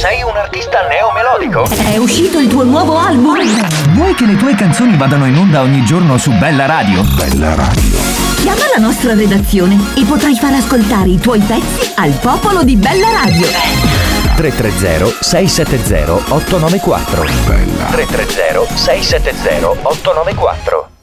Sei un artista neomelodico? È uscito il tuo nuovo album? Vuoi che le tue canzoni vadano in onda ogni giorno su Bella Radio? Bella Radio. Chiama la nostra redazione e potrai far ascoltare i tuoi pezzi al popolo di Bella Radio. 330-670-894. Bella. 330-670-894.